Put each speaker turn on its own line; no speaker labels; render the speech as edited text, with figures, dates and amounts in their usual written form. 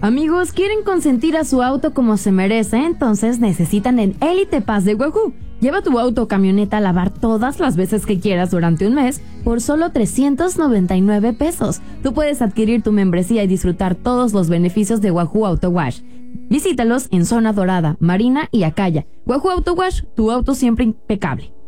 Amigos, ¿quieren consentir a su auto como se merece? Entonces necesitan el Elite Pass de Wahoo. Lleva tu auto o camioneta a lavar todas las veces que quieras durante un mes por solo 399 pesos. Tú puedes adquirir tu membresía y disfrutar todos los beneficios de Wahoo Auto Wash. Visítalos en Zona Dorada, Marina y Acaya. Wahoo Auto Wash, tu auto siempre impecable.